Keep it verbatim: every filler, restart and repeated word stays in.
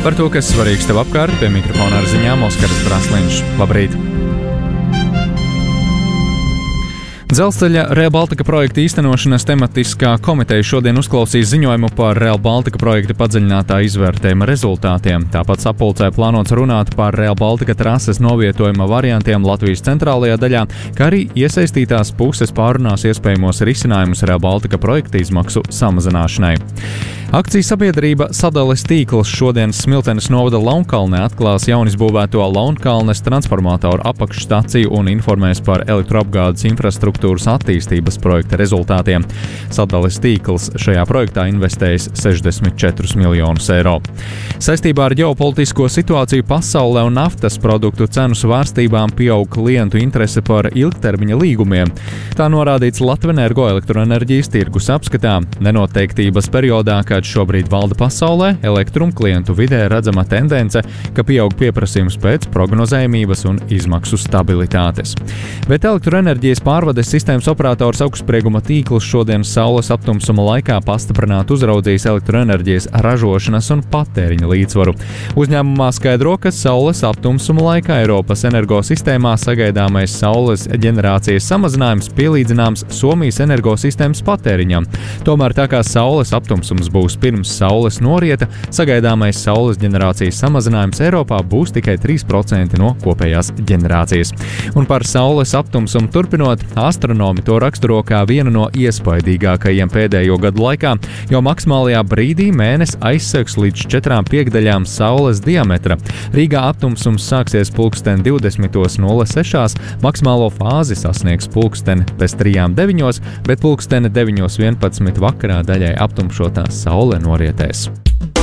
Par to, kas svarīgs tev apkārt, pie mikrofona ar ziņām Oskars Brasliņš. Labrīt! Dzelzceļa Rail Baltica projekta īstenošanas tematiskā komiteja šodien uzklausīs ziņojumu par Rail Baltica projekta padziļinātā izvērtējuma rezultātiem. Tāpat sapulcē plānots runāt par Rail Baltica trases novietojuma variantiem Latvijas centrālajā daļā, kā arī iesaistītās puses pārunās iespējamos risinājumus Rail Baltica projekta izmaksu samazināšanai. Akciju sabiedrība Sadales tīkls šodien Smiltenes novada Launkalnē atklās jaunizbūvēto Launkalnes transformatoru apakšstaciju un informēs par elektroapgādes infrastruktūras attīstības projekta rezultātiem. Sadales tīkls šajā projektā investējis sešdesmit četrus miljonus eiro. Saistībā ar ģeopolitisko situāciju pasaulē un naftas produktu cenu svārstībām pieaug klientu interese par ilgtermiņa līgumiem. Tā norādīts Latvenergo elektroenerģijas tirgus apskatā. Nenoteiktības periodā, kad šobrīd valda pasaulē, elektrum klientu vidē redzama tendence, ka pieaug pieprasījums pēc prognozējumības un izmaksu stabilitātes. Bet elektroenerģijas pārvades sistēmas operators augstsprieguma tīkls šodien saules aptumsuma laikā pastiprināti uzraudzīs elektroenerģijas ražošanas un patēriņa līdzsvaru. Uzņēmumā skaidro, ka saules aptumsuma laikā Eiropas energosistēmā sagaidāmais saules ģenerācijas samazinājums pielīdzināms Somijas energosistēmas patēriņam. Tomēr tā kā saules aptumsums būs pirms saules norieta, sagaidāmais saules ģenerācijas samazinājums Eiropā būs tikai trīs procenti no kopējās ģenerācijas. Un par saules aptumsumu turpinot, astronomi to raksturo kā vienu no iespaidīgākajiem pēdējo gadu laikā, jo maksimālajā brīdī mēnesis aizsegs līdz četrām piekdaļām saules diametra. Rīgā aptumsums sāksies pulksten divdesmit nulle seši, maksimālo fāzi sasniegs pulksten pēc trijām deviņos, bet pulksten deviņos vienpadsmit vakarā daļai aptumšotās saule norietēs.